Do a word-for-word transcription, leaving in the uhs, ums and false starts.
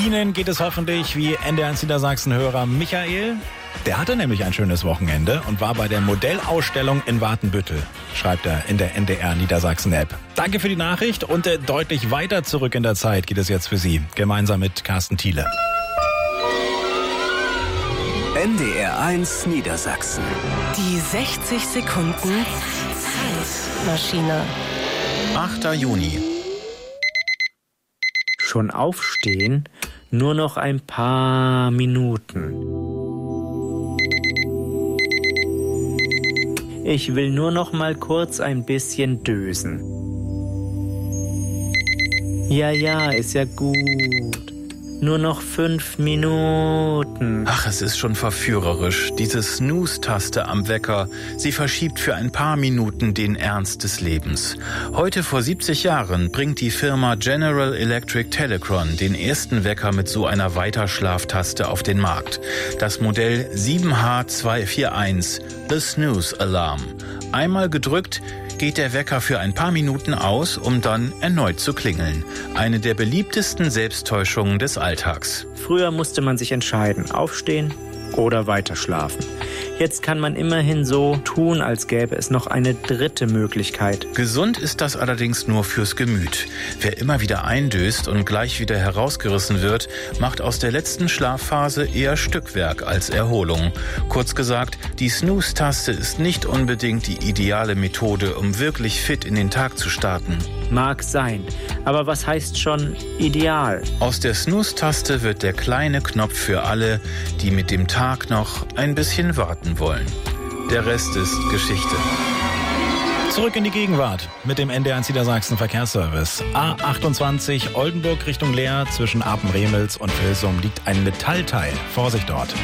Ihnen geht es hoffentlich wie N D R eins Niedersachsen-Hörer Michael. Der hatte nämlich ein schönes Wochenende und war bei der Modellausstellung in Watenbüttel, schreibt er in der N D R Niedersachsen-App. Danke für die Nachricht und äh, deutlich weiter zurück in der Zeit geht es jetzt für Sie, gemeinsam mit Carsten Thiele. N D R eins Niedersachsen. Die sechzig Sekunden Zeitmaschine. achter Juni. Schon aufstehen? Nur noch ein paar Minuten. Ich will nur noch mal kurz ein bisschen dösen. Ja, ja, ist ja gut. Nur noch fünf Minuten. Ach, es ist schon verführerisch. Diese Snooze-Taste am Wecker. Sie verschiebt für ein paar Minuten den Ernst des Lebens. Heute vor siebzig Jahren bringt die Firma General Electric Telecron den ersten Wecker mit so einer Weiterschlaftaste auf den Markt. Das Modell sieben H zwei vier eins, The Snooze Alarm. Einmal gedrückt, geht der Wecker für ein paar Minuten aus, um dann erneut zu klingeln. Eine der beliebtesten Selbsttäuschungen des Alltags. Früher musste man sich entscheiden, aufstehen oder weiterschlafen. Jetzt kann man immerhin so tun, als gäbe es noch eine dritte Möglichkeit. Gesund ist das allerdings nur fürs Gemüt. Wer immer wieder eindöst und gleich wieder herausgerissen wird, macht aus der letzten Schlafphase eher Stückwerk als Erholung. Kurz gesagt, die Snooze-Taste ist nicht unbedingt die ideale Methode, um wirklich fit in den Tag zu starten. Mag sein, aber was heißt schon ideal? Aus der Snooze-Taste wird der kleine Knopf für alle, die mit dem Tag noch ein bisschen warten wollen. Der Rest ist Geschichte. Zurück in die Gegenwart mit dem N D R eins Niedersachsen Verkehrsservice. A achtundzwanzig Oldenburg Richtung Leer zwischen Apen-Remels und Vilsum liegt ein Metallteil. Vorsicht dort.